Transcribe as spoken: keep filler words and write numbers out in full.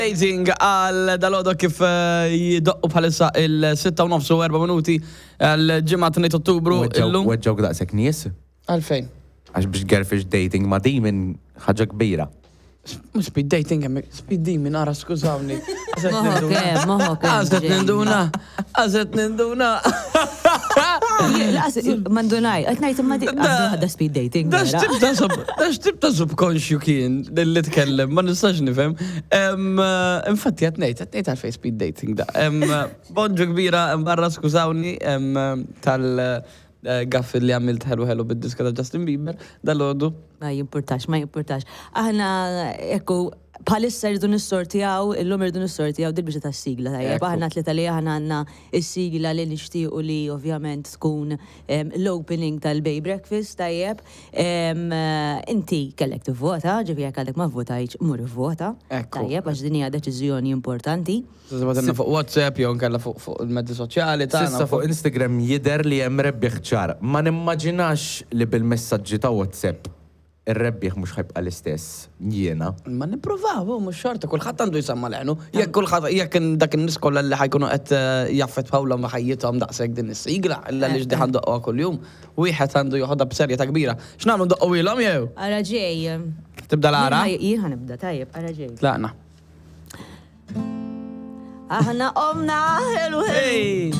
Dating għal dal-għodu kif jidoqqu bħalissa il-sitta u nofsu u erba minuti għal-ġimgħa tnejn Ottubru illum. Weġġaw daqshekk nies? Għalfejn? Għax biex girlfish dating ma' di minn ħaġa kbira. Mux speed dating għemmek, speed dating, ara skużawni. Moħok, eh, moħok. Għazet ninduna, għazet ninduna. Mandunaj, għatnajt ma għadda speed dating. Dax tip ta' sub, dax tip ta' subconscious kien li tkellem, ma nistax nifhem. Infatti għatnajt, għatnajt għalfej speed dating da. Bonġu kbira, barra skużawni, tal- gaff li għamilt ħelu ħelu bid-diska ta' Justin Bieber, dal-għodu. Ma jimportax, ma jimportax. Aħna, ekku, palissa rridu nissortijaw, illum rridu nissortijaw dil-biex ta' sigla tajjeb. Aħna tleta li aħna għanna il-sigla li nixtiequ li ovvjament tkun l-opening tal-Bay Breakfast tajjeb. Inti kellek tivvota, ġifi jekk għandek ma votajċ, mur vota. Tajjeb, għax din hija deċiżjoni importanti. Zabatenna fuq WhatsApp, jew nkella fuq il-mezzi soċjali tagħna. Sissa fuq Instagram jidher li hemm rebbieħ ċar. Ma nimmaġinax li bil-messaġġi ta' WhatsApp ir-rebbieħ mhux ħajbqa' l-istess jiena. Ma nippruvaw, mhux xorta, kulħadd għandu jsamma leħnu. Jekk kulħadd jekk dak in-nies kollha li ħajkunu qed jaffet Pawla ma ħajjithom daqshekk din is-sigla illa li ġdieħ ndoqquha kuljum. Wieħed għandu joħodha b'serjetà kbira. X'nagħmlu ndoqqu ilhom jew? Ara ġej. Tibda l-ara? Jien ħanibda tajjeb, ara ġej. Tlaqna. Aħna omna ħelu ħelu.